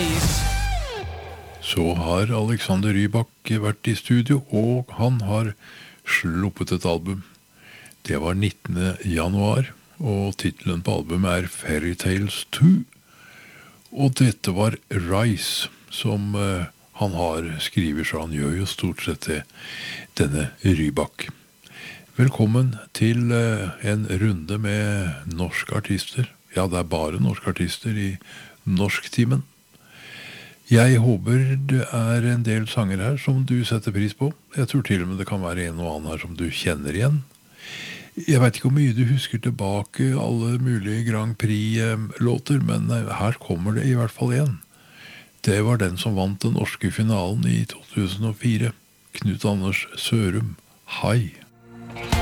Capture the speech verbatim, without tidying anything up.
Rise. Så har Alexander Rybak vært i studio, og han har sluppet et album. Det var nittende januar, og titelen på albumet er Fairy Tales to. Og dette var Rise, som uh, han har skriver, så han gjør jo stort sett det, denne Rybak. Velkommen til uh, en runde med norske artister. Ja, det er bare norske artister i norsktimen. Jeg håper det er en del sanger her som du setter pris på. Jeg tror til og med det kan være en og annen her som du kjenner igjen. Jeg vet ikke hvor mye du husker tilbake alle mulige Grand Prix-låter, men her kommer det i hvert fall en. Det var den som vant den norske finalen i to tusen og fire. Knut Anders Sørum. Hei!